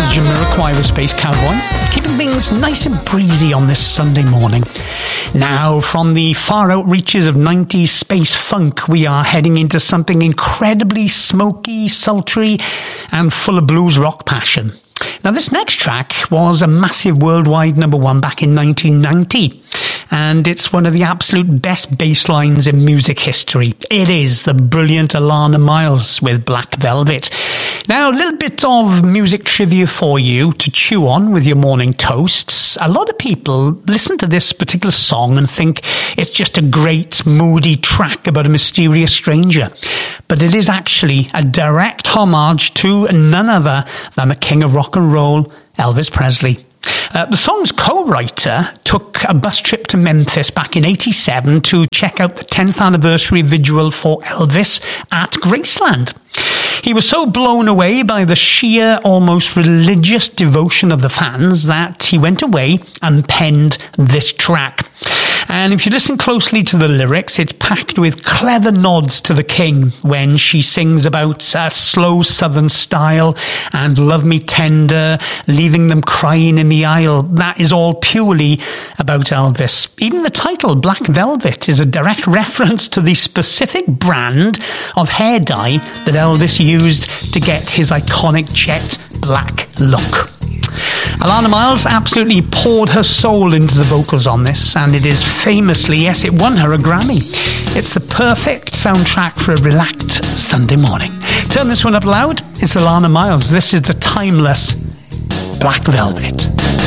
Jamiroquai with Space Cowboy, keeping things nice and breezy on this Sunday morning. Now, from the far out reaches of 90s space funk, we are heading into something incredibly smoky, sultry, and full of blues rock passion. Now, this next track was a massive worldwide number one back in 1990. And it's one of the absolute best bass lines in music history. It is the brilliant Alannah Myles with Black Velvet. Now, a little bit of music trivia for you to chew on with your morning toasts. A lot of people listen to this particular song and think it's just a great, moody track about a mysterious stranger. But it is actually a direct homage to none other than the king of rock and roll, Elvis Presley. The song's co-writer took a bus trip to Memphis back in '87 to check out the 10th anniversary vigil for Elvis at Graceland. He was so blown away by the sheer, almost religious devotion of the fans that he went away and penned this track. And if you listen closely to the lyrics, it's packed with clever nods to the king when she sings about a slow southern style and love me tender, leaving them crying in the aisle. That is all purely about Elvis. Even the title, Black Velvet, is a direct reference to the specific brand of hair dye that Elvis used to get his iconic jet black look. Alannah Myles absolutely poured her soul into the vocals on this, and it is famously, yes, it won her a Grammy. It's the perfect soundtrack for a relaxed Sunday morning. Turn this one up loud. It's Alannah Myles. This is the timeless Black Velvet.